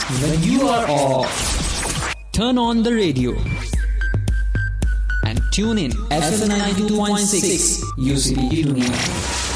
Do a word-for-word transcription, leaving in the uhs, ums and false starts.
When you are off, turn on the radio and tune in F M ninety-two point six U C B Dunia.